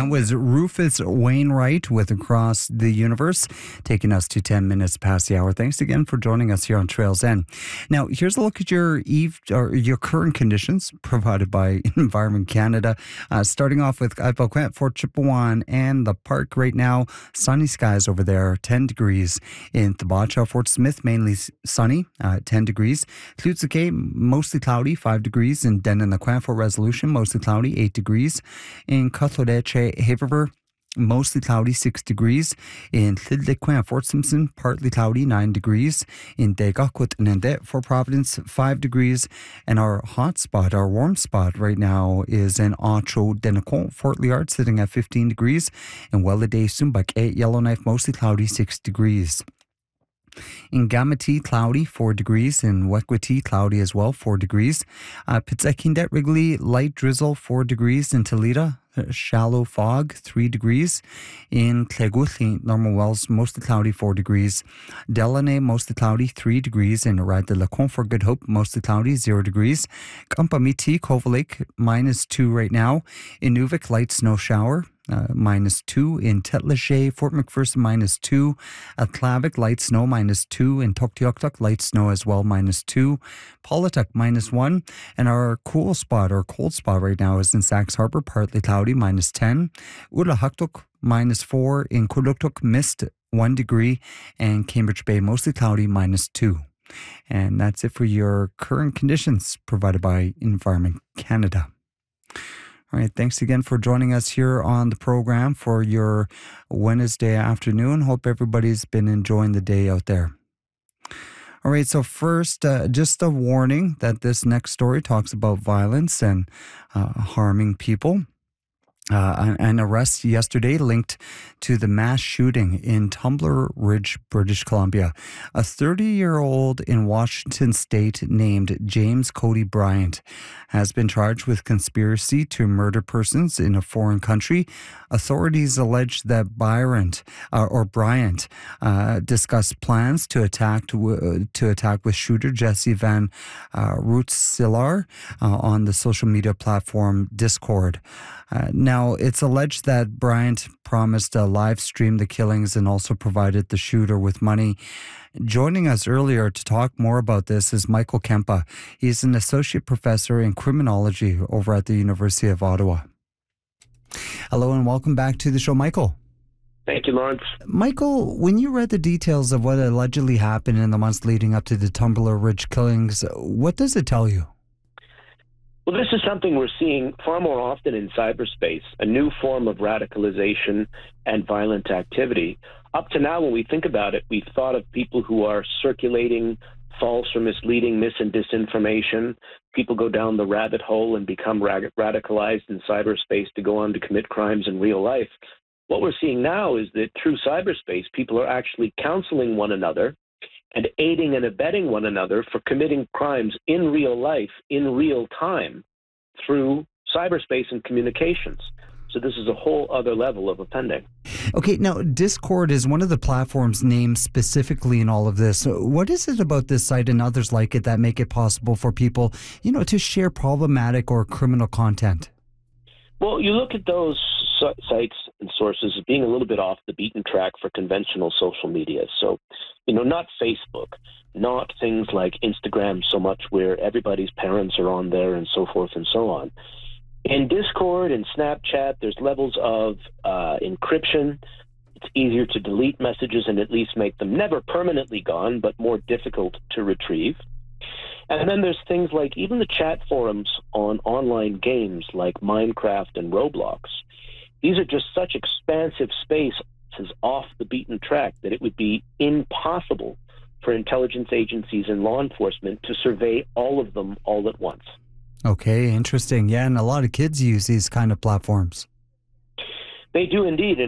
that was Rufus Wainwright with Across the Universe, taking us to 10 minutes past the hour. Thanks again for joining us here on Trails End. Now, here's a look at your current conditions provided by Environment Canada. Starting off with Ipoquet, Fort Chipewyan, and the park right now. Sunny skies over there, 10 degrees. In Thibacha, Fort Smith, mainly sunny, 10 degrees. Tlutsuke, mostly cloudy, 5 degrees. In Denan-Laquan, Fort Resolution, mostly cloudy, 8 degrees. In Cothodeche, Haverver, mostly cloudy, 6 degrees. In Tlidliquan, Fort Simpson, partly cloudy, 9 degrees. In Degakut and Ndet, Fort Providence, 5 degrees. And our hot spot, our warm spot right now is in Ocho Denacon, Fort Liard, sitting at 15 degrees. In Welladay, Sumbak, Yellowknife, mostly cloudy, 6 degrees. In Gamati, cloudy, 4 degrees. In Wekwati, cloudy as well, 4 degrees. Pitzakindet, Wrigley, light drizzle, 4 degrees. In Toledo, shallow fog, 3 degrees. In Tleguthli, Normal Wells, mostly cloudy, 4 degrees. Delaney, mostly cloudy, 3 degrees. In Rad de la Confort, Good Hope, mostly cloudy, 0 degrees. Kampamiti, Cove Lake, -2 right now. In Nuvik, light snow shower, -2. In Tetlache, Fort McPherson, -2. At Clavic, light snow, -2. In Tuktoyaktuk, light snow as well, -2. Polituk, -1. And our cold spot right now is in Sachs Harbor, partly cloudy, -10. Ulahaktuk, -4. In Kuluktuk, mist, 1 degree. And Cambridge Bay, mostly cloudy, -2. And that's it for your current conditions provided by Environment Canada. All right, thanks again for joining us here on the program for your Wednesday afternoon. Hope everybody's been enjoying the day out there. All right, so first, just a warning that this next story talks about violence and harming people. An arrest yesterday linked to the mass shooting in Tumbler Ridge, British Columbia. A 30-year-old in Washington state named James Cody Bryant has been charged with conspiracy to murder persons in a foreign country. Authorities allege that Bryant discussed plans to attack with shooter Jesse Van Rootselaar on the social media platform Discord. Now, it's alleged that Bryant promised to live stream the killings and also provided the shooter with money. Joining us earlier to talk more about this is Michael Kempa. He's an associate professor in criminology over at the University of Ottawa. Hello and welcome back to the show, Michael. Thank you, Lawrence. Michael, when you read the details of what allegedly happened in the months leading up to the Tumbler Ridge killings, what does it tell you? Well, this is something we're seeing far more often in cyberspace, a new form of radicalization and violent activity. Up to now, when we think about it, we've thought of people who are circulating false or misleading mis- and disinformation. People go down the rabbit hole and become radicalized in cyberspace to go on to commit crimes in real life. What we're seeing now is that through cyberspace, people are actually counseling one another and aiding and abetting one another for committing crimes in real life, in real time, through cyberspace and communications. So this is a whole other level of offending. Okay, now Discord is one of the platforms named specifically in all of this. What is it about this site and others like it that make it possible for people, to share problematic or criminal content? Well, you look at those sites and sources as being a little bit off the beaten track for conventional social media. So, not Facebook, not things like Instagram so much where everybody's parents are on there and so forth and so on. In Discord and Snapchat, there's levels of encryption. It's easier to delete messages and at least make them never permanently gone, but more difficult to retrieve. And then there's things like even the chat forums on online games like Minecraft and Roblox. These are just such expansive spaces off the beaten track that it would be impossible for intelligence agencies and law enforcement to survey all of them all at once. Okay, interesting. Yeah, and a lot of kids use these kind of platforms. They do indeed.